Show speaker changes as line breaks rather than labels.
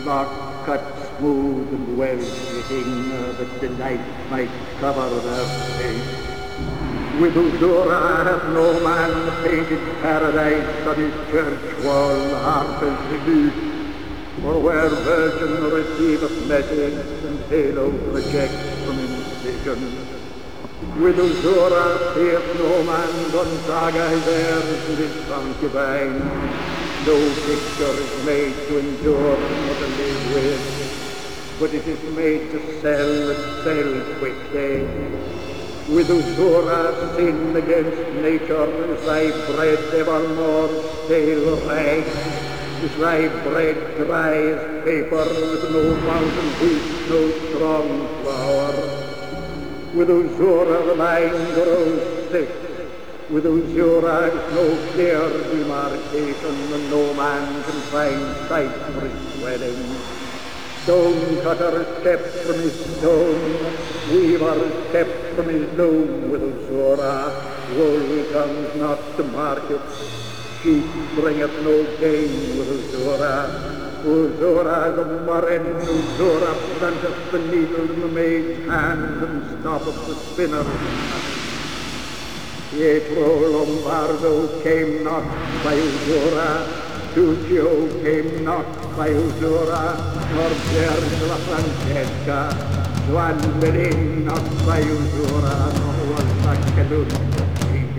Bark cut smooth and well fitting, that the light might cover their face. With Uzura hath no man painted paradise on his church wall, harp and lute, or where virgin receiveth message and halo rejects from incision. With Uzura saith no man, Gonzaga is heirs to his concubine. No picture is made to endure or to live with, but it is made to sell and sell quickly. With Uzura sin against nature is thy bread evermore stale rags, is thy bread dry as paper with no mountain wheat, no strong flour. With Uzura the mind grows sick. With Uzura is no clear demarcation, and no man can find site for his dwelling. Stone cutter is kept from his stone, weaver is kept from his loom. With Uzura, wool comes not to market, sheep bringeth no gain. With Uzura, Uzura is a murrain, Uzura planteth the needle in the maid's hand and stoppeth the spinner's hand. Pietro Lombardo came not by Uzura, Tuccio came not by Uzura, nor Pier la Francesca, Juan Berin not by Usura, nor was Sacalun.